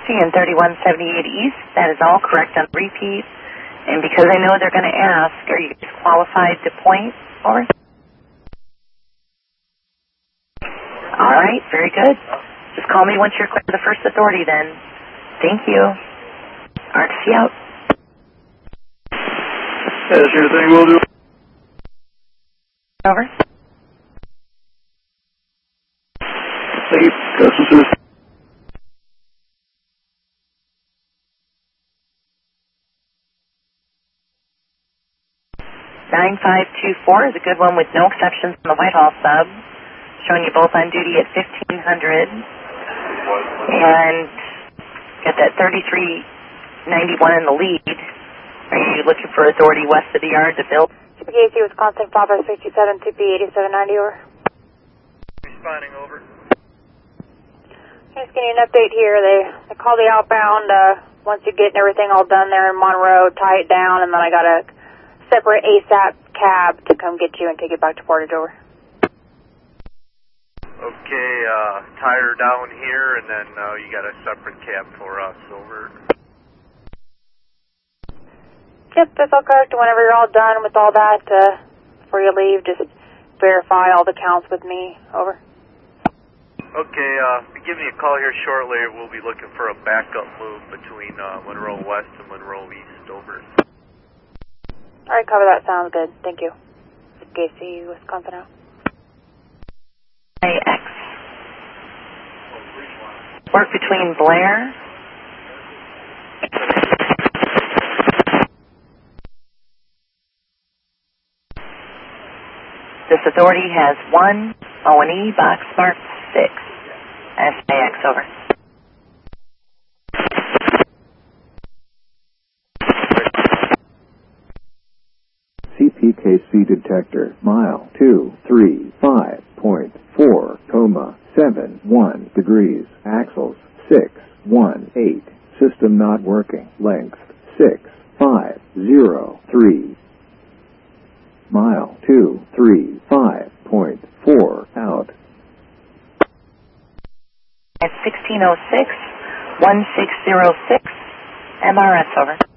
CN 3178 East, that is all correct on repeat. And because I know they're going to ask, are you qualified to point? Over. All right, very good. Just call me once you're clear to the first authority then. Thank you. RTC out. That's your thing, we'll do. Over. Thank you. Custom system. 9524 is a good one with no exceptions on the Whitehall sub. Showing you both on duty at 1500. And got that 3391 in the lead. Are you looking for authority west of the yard to build? CPKC Wisconsin, Papa 327, TP 8790, over. Responding, over. Just getting an update here. They call the outbound once you get everything all done there in Monroe, tie it down, and then I got a separate ASAP cab to come get you and take it back to Portage, over. Okay, tire down here, and then you got a separate cab for us, over. Yep, that's all correct. Whenever you're all done with all that, before you leave, just verify all the counts with me, over. Okay, give me a call here shortly. We'll be looking for a backup move between Monroe West and Monroe East, over. All right, cover that. Sounds good. Thank you. CPKC Wisconsin out. AX. Work between Blair. This authority has 1 O&E box mark 6. SAX, over. CPKC detector, mile 235.4,71 degrees, axles 618, system not working, length 6503, mile 235.4 out. At 1606, 1606, MRS, over.